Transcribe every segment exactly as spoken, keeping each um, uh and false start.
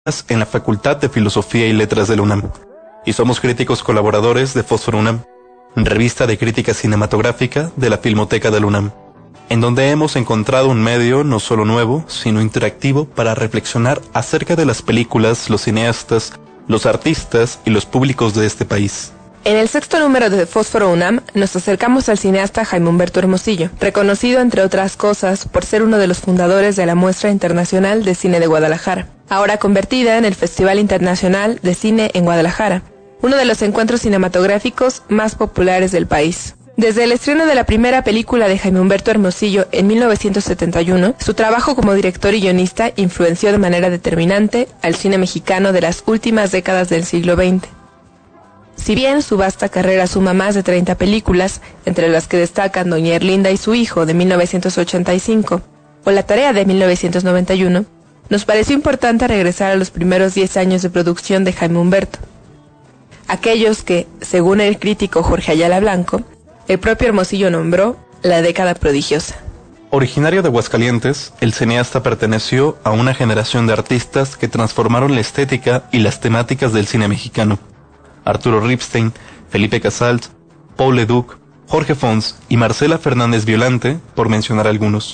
en la Facultad de Filosofía y Letras de la UNAM, y somos críticos colaboradores de Fósforo UNAM, revista de crítica cinematográfica de la Filmoteca de la UNAM, en donde hemos encontrado un medio no solo nuevo, sino interactivo para reflexionar acerca de las películas, los cineastas, los artistas y los públicos de este país. En el sexto número de Fósforo UNAM nos acercamos al cineasta Jaime Humberto Hermosillo, reconocido entre otras cosas por ser uno de los fundadores de la Muestra Internacional de Cine de Guadalajara, ahora convertida en el Festival Internacional de Cine en Guadalajara, uno de los encuentros cinematográficos más populares del país. Desde el estreno de la primera película de Jaime Humberto Hermosillo en mil novecientos setenta y uno, su trabajo como director y guionista influenció de manera determinante al cine mexicano de las últimas décadas del siglo veinte. Si bien su vasta carrera suma más de treinta películas, entre las que destacan Doña Erlinda y su hijo de mil novecientos ochenta y cinco o La tarea de mil novecientos noventa y uno, nos pareció importante regresar a los primeros diez años de producción de Jaime Humberto. Aquellos que, según el crítico Jorge Ayala Blanco, el propio Hermosillo nombró la década prodigiosa. Originario de Aguascalientes, el cineasta perteneció a una generación de artistas que transformaron la estética y las temáticas del cine mexicano. Arturo Ripstein, Felipe Casals, Paul Leduc, Jorge Fons y Marcela Fernández Violante, por mencionar algunos.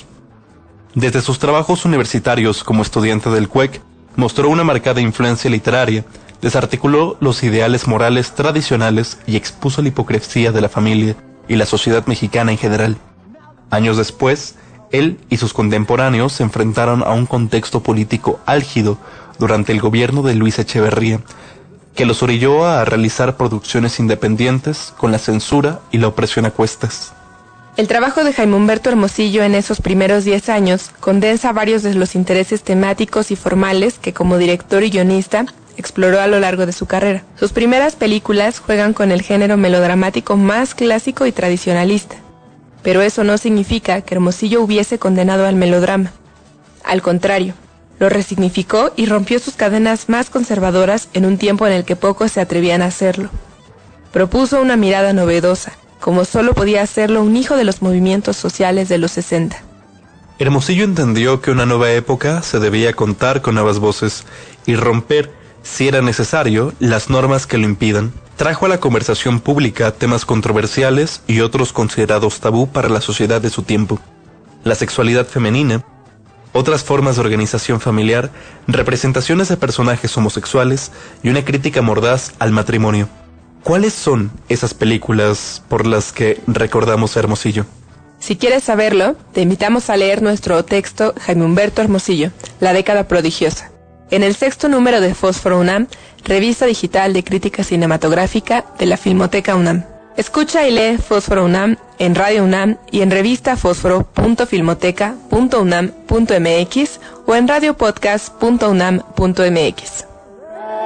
Desde sus trabajos universitarios como estudiante del C U E C, mostró una marcada influencia literaria, desarticuló los ideales morales tradicionales y expuso la hipocresía de la familia y la sociedad mexicana en general. Años después, él y sus contemporáneos se enfrentaron a un contexto político álgido durante el gobierno de Luis Echeverría, que los orilló a realizar producciones independientes con la censura y la opresión a cuestas. El trabajo de Jaime Humberto Hermosillo en esos primeros diez años condensa varios de los intereses temáticos y formales que como director y guionista exploró a lo largo de su carrera. Sus primeras películas juegan con el género melodramático más clásico y tradicionalista, pero eso no significa que Hermosillo hubiese condenado al melodrama. Al contrario, lo resignificó y rompió sus cadenas más conservadoras en un tiempo en el que pocos se atrevían a hacerlo. Propuso una mirada novedosa, como solo podía hacerlo un hijo de los movimientos sociales de los sesenta. Hermosillo entendió que una nueva época se debía contar con nuevas voces y romper, si era necesario, las normas que lo impidan. Trajo a la conversación pública temas controversiales y otros considerados tabú para la sociedad de su tiempo. La sexualidad femenina, otras formas de organización familiar, representaciones de personajes homosexuales y una crítica mordaz al matrimonio. ¿Cuáles son esas películas por las que recordamos a Hermosillo? Si quieres saberlo, te invitamos a leer nuestro texto Jaime Humberto Hermosillo, La década prodigiosa, en el sexto número de Fósforo UNAM, revista digital de crítica cinematográfica de la Filmoteca UNAM. Escucha y lee Fósforo UNAM en Radio UNAM y en revista fósforo punto filmoteca punto unam punto mx o en radiopodcast punto unam punto mx.